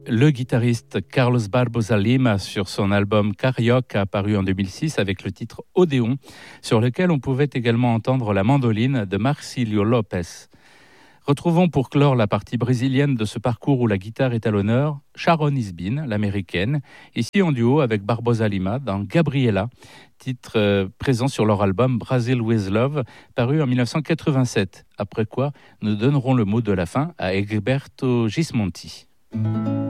le guitariste Carlos Barbosa Lima sur son album Carioca paru en 2006 avec le titre Odéon, sur lequel on pouvait également entendre la mandoline de Marcilio Lopez. Retrouvons pour clore la partie brésilienne de ce parcours où la guitare est à l'honneur, Sharon Isbin, l'américaine, ici en duo avec Barbosa Lima dans Gabriela, titre présent sur leur album Brazil with Love, paru en 1987. Après quoi, nous donnerons le mot de la fin à Egberto Gismonti.